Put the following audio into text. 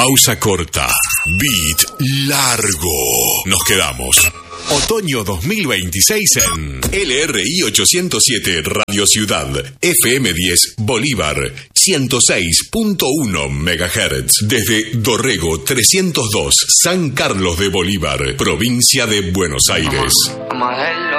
Pausa corta. Beat largo. Nos quedamos. Otoño 2026 en LRI 807 Radio Ciudad, FM 10 Bolívar, 106.1 MHz. Desde Dorrego 302, San Carlos de Bolívar, provincia de Buenos Aires.